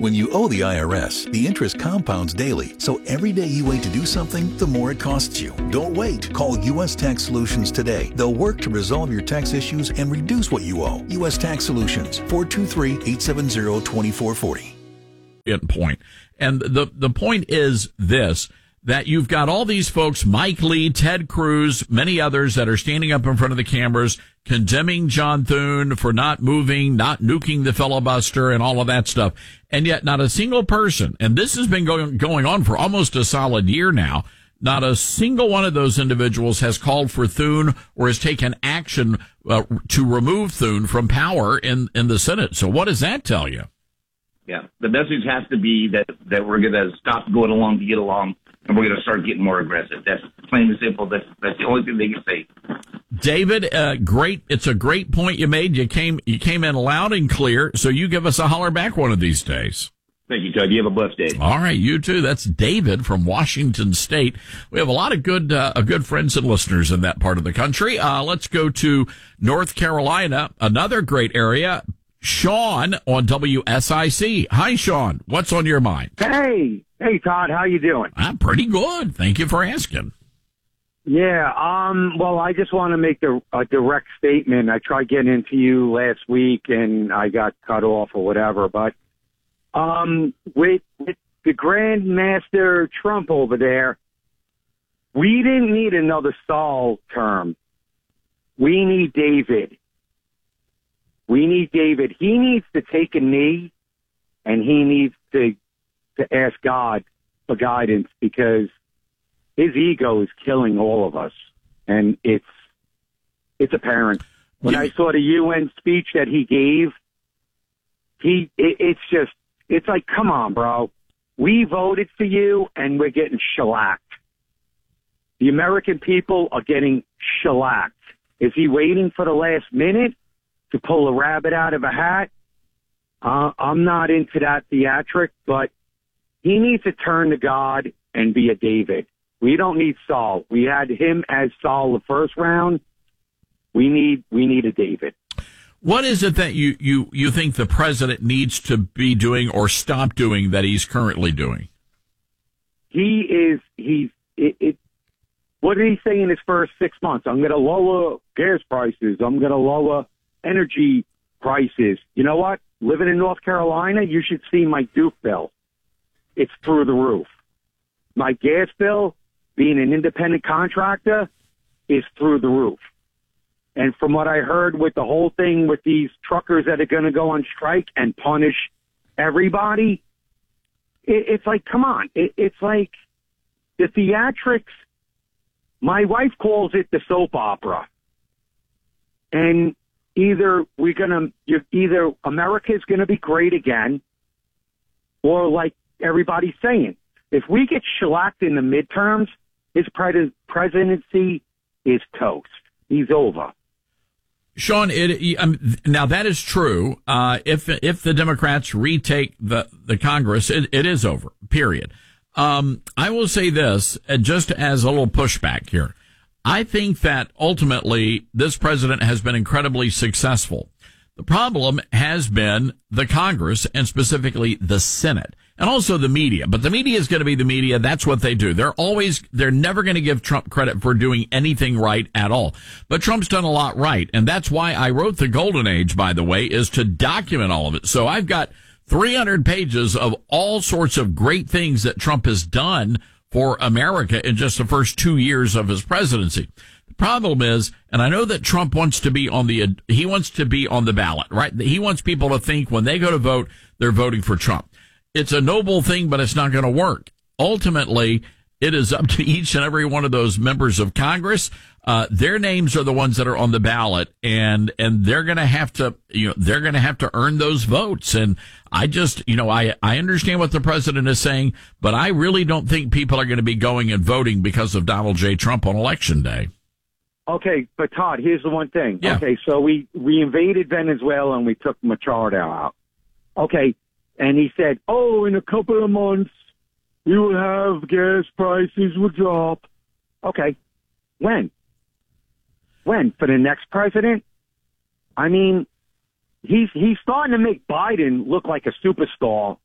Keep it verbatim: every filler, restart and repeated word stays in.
When you owe the I R S, the interest compounds daily, so every day you wait to do something, the more it costs you. Don't wait. Call U S Tax Solutions today. They'll work to resolve your tax issues and reduce what you owe. U S Tax Solutions, four two three, eight seven zero, two four four zero. Point. And the, the point is this, that you've got all these folks, Mike Lee, Ted Cruz, many others that are standing up in front of the cameras, condemning John Thune for not moving, not nuking the filibuster and all of that stuff. And yet not a single person, and this has been going, going on for almost a solid year now, not a single one of those individuals has called for Thune or has taken action uh, to remove Thune from power in, in the Senate. So what does that tell you? Yeah, the message has to be that, that we're going to stop going along to get along, and we're going to start getting more aggressive. That's plain and simple. That's, that's the only thing they can say. David, uh, great. It's a great point you made. You came, you came in loud and clear. So you give us a holler back one of these days. Thank you, Todd. You have a blessed day. All right. You too. That's David from Washington State. We have a lot of good, uh, good friends and listeners in that part of the country. Uh, let's go to North Carolina, another great area. Sean on W S I C. Hi, Sean. What's on your mind? Hey. Hey, Todd. How you doing? I'm pretty good. Thank you for asking. Yeah. Um. Well, I just want to make a, a direct statement. I tried getting into you last week, and I got cut off or whatever. But um, with, with the Grandmaster Trump over there, we didn't need another Saul term. We need David. We need David. He needs to take a knee, and he needs to to ask God for guidance, because his ego is killing all of us, and it's it's apparent. When yeah. I saw the U N speech that he gave, he it, it's just it's like, come on, bro. We voted for you, and we're getting shellacked. The American people are getting shellacked. Is he waiting for the last minute to pull a rabbit out of a hat? Uh, I'm not into that theatric, but he needs to turn to God and be a David. We don't need Saul. We had him as Saul the first round. We need we need a David. What is it that you, you, you think the president needs to be doing or stop doing that he's currently doing? He is he's it, it what did he say in his first six months? I'm going to lower gas prices. I'm going to lower energy prices. You know what? Living in North Carolina, you should see my Duke bill. It's through the roof. My gas bill, being an independent contractor, is through the roof. And from what I heard with the whole thing with these truckers that are going to go on strike and punish everybody, it, it's like, come on. It, it's like the theatrics. My wife calls it the soap opera. And either we're going to, either America's going to be great again, or like everybody's saying, if we get shellacked in the midterms, his pres- presidency is toast. He's over. Sean, it, um, now that is true. Uh, if if the Democrats retake the, the Congress, it, it is over, period. Um, I will say this, uh, just as a little pushback here. I think that ultimately this president has been incredibly successful. The problem has been the Congress, and specifically the Senate, and also the media. But the media is going to be the media. That's what they do. They're always, they're never going to give Trump credit for doing anything right at all. But Trump's done a lot right. And that's why I wrote The Golden Age, by the way, is to document all of it. So I've got three hundred pages of all sorts of great things that Trump has done for America in just the first two years of his presidency. The problem is, and I know that Trump wants to be on the, he wants to be on the ballot, right? He wants people to think when they go to vote, they're voting for Trump. It's a noble thing, but it's not going to work. Ultimately, it is up to each and every one of those members of Congress. Uh, their names are the ones that are on the ballot, and, and they're going to have to, you know, they're going to have to earn those votes. And I just, you know, I, I understand what the president is saying, but I really don't think people are going to be going and voting because of Donald J. Trump on election day. Okay, but Todd, here's the one thing. Yeah. Okay, so we, we invaded Venezuela and we took Machado out. Okay, and he said, oh, in a couple of months, we will have gas prices will drop. Okay, when? When? For the next president? I mean, he's he's starting to make Biden look like a superstar